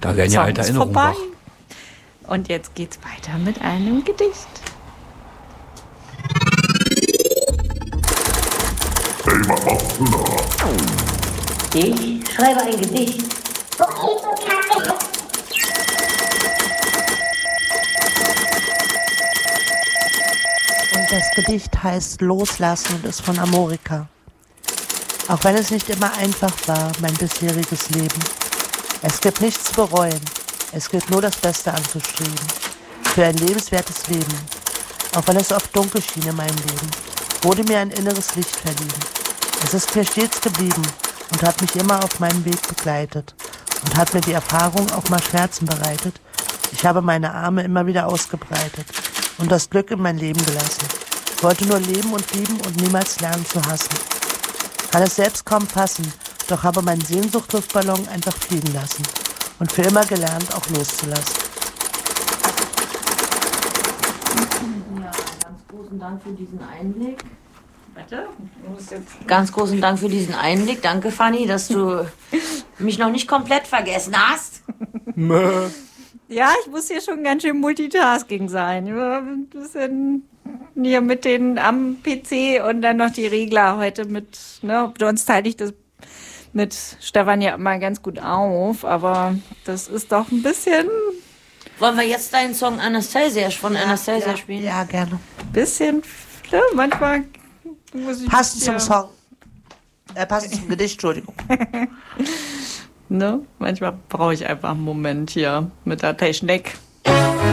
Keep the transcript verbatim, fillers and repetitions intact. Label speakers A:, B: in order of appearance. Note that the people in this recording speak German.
A: Da werden ja
B: Song
A: alte
B: ist
A: Erinnerungen
B: vorbei.
A: wach.
B: Und jetzt geht's weiter mit einem Gedicht.
C: Hey, was machst du da?
D: Ich schreibe ein Gedicht.
E: Und das Gedicht heißt Loslassen und ist von Amorika. Auch wenn es nicht immer einfach war, mein bisheriges Leben. Es gibt nichts zu bereuen. Es gilt nur das Beste anzustreben. Für ein lebenswertes Leben. Auch wenn es oft dunkel schien in meinem Leben, wurde mir ein inneres Licht verliehen. Es ist mir stets geblieben und hat mich immer auf meinem Weg begleitet und hat mir die Erfahrung auch mal Schmerzen bereitet. Ich habe meine Arme immer wieder ausgebreitet und das Glück in mein Leben gelassen. Ich wollte nur leben und lieben und niemals lernen zu hassen. Kann es selbst kaum fassen, doch habe meinen Sehnsuchtluftballon einfach fliegen lassen und für immer gelernt, auch loszulassen.
F: Ja, ganz großen Dank für diesen Einblick.
B: Warte, ich muss jetzt...
F: Ganz großen Dank für diesen Einblick. Danke, Fanny, dass du mich noch nicht komplett vergessen hast.
B: Ja, ich muss hier schon ganz schön Multitasking sein. Ein bisschen hier mit den am P C und dann noch die Regler heute mit, ne, sonst teile ich das mit Stefan ja immer ganz gut auf, aber das ist doch ein bisschen,
F: Wollen wir jetzt deinen Song Anastasia von Anastasia
E: ja,
F: spielen?
E: Ja, gerne.
B: bisschen, ne, manchmal muss ich...
E: Passend zum
B: ja,
E: Song. Äh, passend zum Gedicht, Entschuldigung.
B: Ne, manchmal brauche ich einfach einen Moment hier mit der Technik.